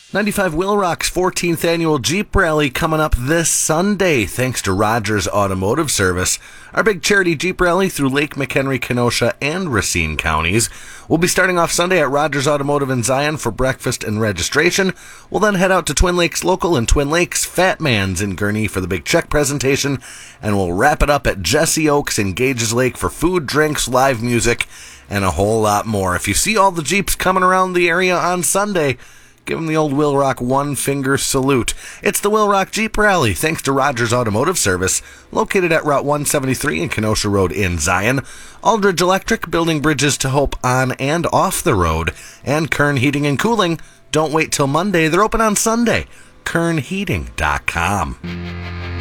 95 Will Rock's 14th annual Jeep Rally coming up this Sunday, thanks to Rogers Automotive Service. Our big charity Jeep Rally through Lake McHenry, Kenosha, and Racine counties. We'll be starting off Sunday at Rogers Automotive in Zion for breakfast and registration. We'll then head out to Twin Lakes Local and Twin Lakes Fat Man's in Gurnee for the big check presentation, and we'll wrap it up at Jesse Oaks in Gages Lake for food, drinks, live music, and a whole lot more. If you see all the Jeeps coming around the area on Sunday, give them the old Will Rock one-finger salute. It's the Will Rock Jeep Rally, thanks to Rogers Automotive Service, located at Route 173 and Kenosha Road in Zion. Aldridge Electric, building bridges to hope on and off the road. And Kern Heating and Cooling. Don't wait till Monday, they're open on Sunday. KernHeating.com.